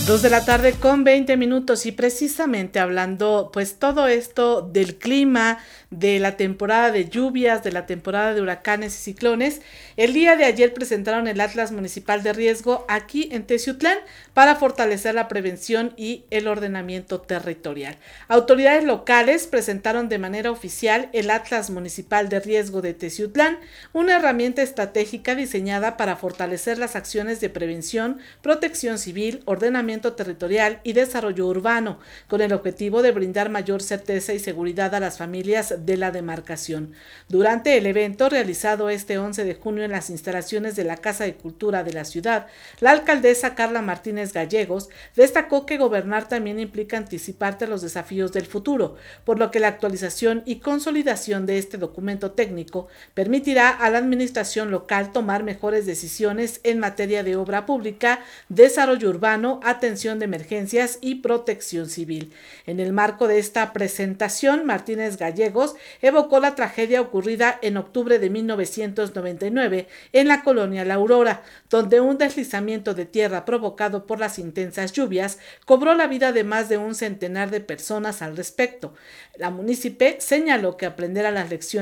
2 de la tarde con 20 minutos y precisamente hablando pues todo esto del clima, de la temporada de lluvias, de la temporada de huracanes y ciclones, el día de ayer presentaron el Atlas Municipal de Riesgo aquí en Teciutlán para fortalecer la prevención y el ordenamiento territorial. Autoridades locales presentaron de manera oficial el Atlas Municipal de Riesgo de Teciutlán, una herramienta estratégica diseñada para fortalecer las acciones de prevención, protección civil, ordenamiento territorial y desarrollo urbano, con el objetivo de brindar mayor certeza y seguridad a las familias de la demarcación. Durante el evento realizado este 11 de junio en las instalaciones de la Casa de Cultura de la ciudad, la alcaldesa Carla Martínez Gallegos destacó que gobernar también implica anticiparte a los desafíos del futuro, por lo que la actualización y consolidación de este documento técnico permitirá a la administración local tomar mejores decisiones en materia de obra pública, desarrollo urbano, atención de emergencias y protección civil. En el marco de esta presentación, Martínez Gallegos evocó la tragedia ocurrida en octubre de 1999 en la colonia La Aurora, donde un deslizamiento de tierra provocado por las intensas lluvias cobró la vida de más de un centenar de personas al respecto. La munícipe señaló que aprender a las lecciones